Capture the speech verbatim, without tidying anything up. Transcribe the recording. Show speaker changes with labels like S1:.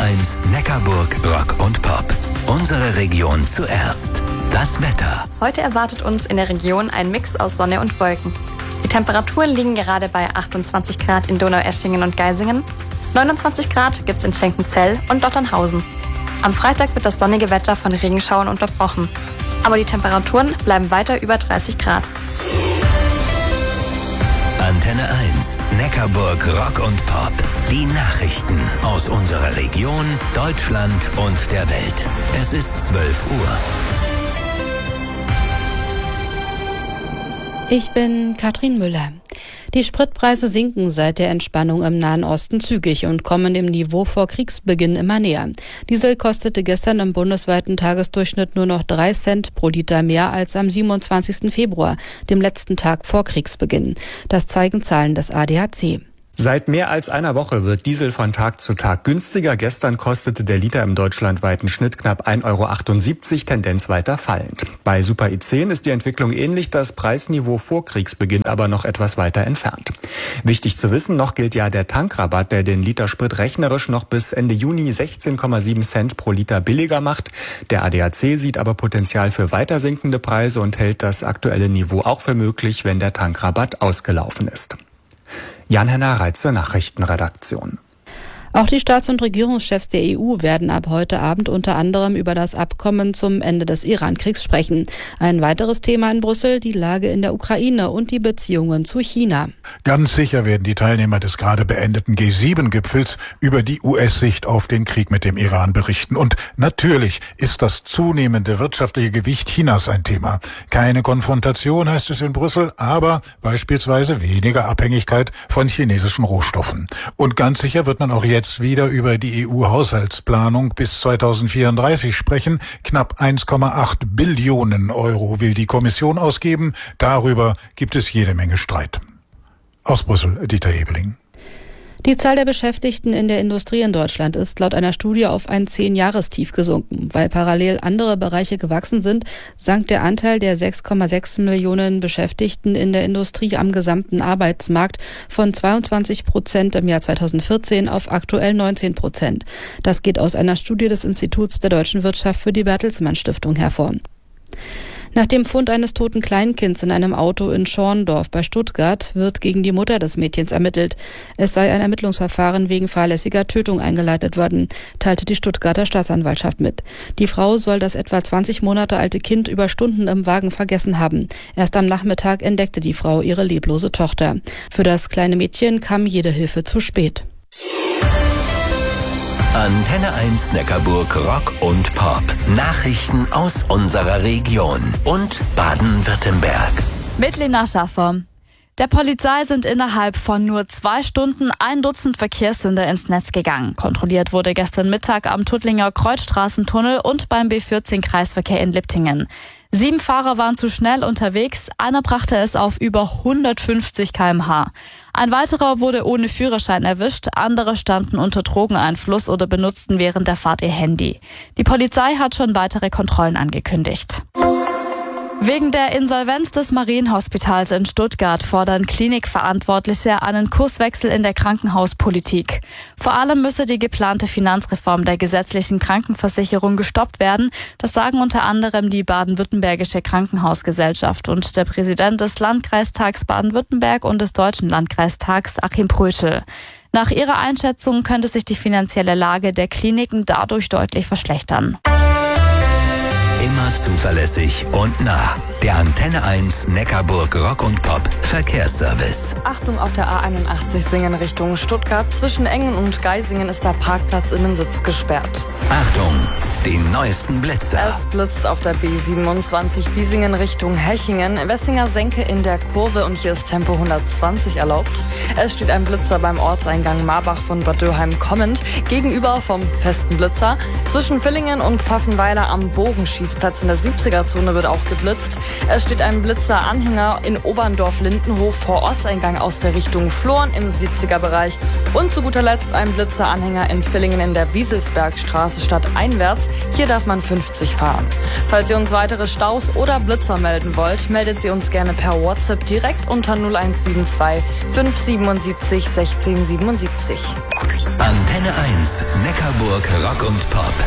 S1: eins Neckarburg Rock und Pop. Unsere Region zuerst. Das Wetter.
S2: Heute erwartet uns in der Region ein Mix aus Sonne und Wolken. Die Temperaturen liegen gerade bei achtundzwanzig Grad in Donaueschingen und Geisingen. neunundzwanzig Grad gibt's in Schenkenzell und Dotternhausen. Am Freitag wird das sonnige Wetter von Regenschauern unterbrochen. Aber die Temperaturen bleiben weiter über dreißig Grad.
S1: Antenne eins, Neckarburg Rock und Pop. Die Nachrichten aus unserer Region, Deutschland und der Welt. Es ist zwölf Uhr.
S3: Ich bin Katrin Müller. Die Spritpreise sinken seit der Entspannung im Nahen Osten zügig und kommen dem Niveau vor Kriegsbeginn immer näher. Diesel kostete gestern im bundesweiten Tagesdurchschnitt nur noch drei Cent pro Liter mehr als am siebenundzwanzigsten Februar, dem letzten Tag vor Kriegsbeginn. Das zeigen Zahlen des A D A C.
S4: Seit mehr als einer Woche wird Diesel von Tag zu Tag günstiger. Gestern kostete der Liter im deutschlandweiten Schnitt knapp ein Euro achtundsiebzig, Tendenz weiter fallend. Bei Super I zehn ist die Entwicklung ähnlich, das Preisniveau vor Kriegsbeginn aber noch etwas weiter entfernt. Wichtig zu wissen, noch gilt ja der Tankrabatt, der den Liter Sprit rechnerisch noch bis Ende Juni sechzehn Komma sieben Cent pro Liter billiger macht. Der A D A C sieht aber Potenzial für weiter sinkende Preise und hält das aktuelle Niveau auch für möglich, wenn der Tankrabatt ausgelaufen ist. Jan-Henner Reitz zur Nachrichtenredaktion.
S3: Auch die Staats- und Regierungschefs der E U werden ab heute Abend unter anderem über das Abkommen zum Ende des Iran-Kriegs sprechen. Ein weiteres Thema in Brüssel, die Lage in der Ukraine und die Beziehungen zu China.
S5: Ganz sicher werden die Teilnehmer des gerade beendeten G sieben Gipfels über die U S-Sicht auf den Krieg mit dem Iran berichten. Und natürlich ist das zunehmende wirtschaftliche Gewicht Chinas ein Thema. Keine Konfrontation, heißt es in Brüssel, aber beispielsweise weniger Abhängigkeit von chinesischen Rohstoffen. Und ganz sicher wird man auch jetzt wieder über die E U-Haushaltsplanung bis zweitausendvierunddreißig sprechen. Knapp eins Komma acht Billionen Euro will die Kommission ausgeben. Darüber gibt es jede Menge Streit. Aus Brüssel, Dieter Hebeling.
S3: Die Zahl der Beschäftigten in der Industrie in Deutschland ist laut einer Studie auf ein Zehn-Jahrestief gesunken. Weil parallel andere Bereiche gewachsen sind, sank der Anteil der sechs Komma sechs Millionen Beschäftigten in der Industrie am gesamten Arbeitsmarkt von zweiundzwanzig Prozent im Jahr zweitausendvierzehn auf aktuell neunzehn Prozent. Das geht aus einer Studie des Instituts der deutschen Wirtschaft für die Bertelsmann Stiftung hervor. Nach dem Fund eines toten Kleinkinds in einem Auto in Schorndorf bei Stuttgart wird gegen die Mutter des Mädchens ermittelt. Es sei ein Ermittlungsverfahren wegen fahrlässiger Tötung eingeleitet worden, teilte die Stuttgarter Staatsanwaltschaft mit. Die Frau soll das etwa zwanzig Monate alte Kind über Stunden im Wagen vergessen haben. Erst am Nachmittag entdeckte die Frau ihre leblose Tochter. Für das kleine Mädchen kam jede Hilfe zu spät.
S1: Antenne eins Neckarburg Rock und Pop. Nachrichten aus unserer Region und Baden-Württemberg.
S6: Mit Lena Schaffer. Der Polizei sind innerhalb von nur zwei Stunden ein Dutzend Verkehrssünder ins Netz gegangen. Kontrolliert wurde gestern Mittag am Tuttlinger Kreuzstraßentunnel und beim B vierzehn Kreisverkehr in Liptingen. Sieben Fahrer waren zu schnell unterwegs, einer brachte es auf über hundertfünfzig Kilometer pro Stunde. Ein weiterer wurde ohne Führerschein erwischt, andere standen unter Drogeneinfluss oder benutzten während der Fahrt ihr Handy. Die Polizei hat schon weitere Kontrollen angekündigt. Wegen der Insolvenz des Marienhospitals in Stuttgart fordern Klinikverantwortliche einen Kurswechsel in der Krankenhauspolitik. Vor allem müsse die geplante Finanzreform der gesetzlichen Krankenversicherung gestoppt werden. Das sagen unter anderem die Baden-Württembergische Krankenhausgesellschaft und der Präsident des Landkreistags Baden-Württemberg und des Deutschen Landkreistags, Achim Prötl. Nach ihrer Einschätzung könnte sich die finanzielle Lage der Kliniken dadurch deutlich verschlechtern.
S1: Immer zuverlässig und nah. Der Antenne eins Neckarburg Rock und Pop Verkehrsservice.
S2: Achtung auf der A einundachtzig Singen Richtung Stuttgart. Zwischen Engen und Geisingen ist der Parkplatz Innensitz gesperrt.
S1: Achtung, die neuesten Blitzer.
S2: Es blitzt auf der B siebenundzwanzig Biesingen Richtung Hechingen. Wessinger Senke in der Kurve und hier ist Tempo hundertzwanzig erlaubt. Es steht ein Blitzer beim Ortseingang Marbach von Bad Dürheim kommend. Gegenüber vom festen Blitzer. Zwischen Villingen und Pfaffenweiler am Bogenschießplatz in der siebziger-Zone wird auch geblitzt. Es steht ein Blitzer-Anhänger in Oberndorf-Lindenhof vor Ortseingang aus der Richtung Floren im siebziger-Bereich. Und zu guter Letzt ein Blitzer-Anhänger in Villingen in der Wieselsbergstraße stadteinwärts. Hier darf man fünfzig fahren. Falls ihr uns weitere Staus oder Blitzer melden wollt, meldet sie uns gerne per WhatsApp direkt unter null eins sieben zwei fünf sieben sieben sechzehn siebenundsiebzig.
S1: Antenne eins, Neckarburg Rock und Pop.